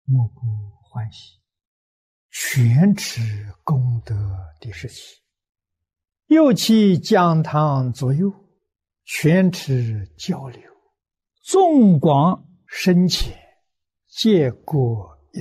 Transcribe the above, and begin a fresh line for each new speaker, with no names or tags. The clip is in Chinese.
莫不欢喜，全持功德的事情。又其讲堂左右，全持交流，纵广深浅，皆过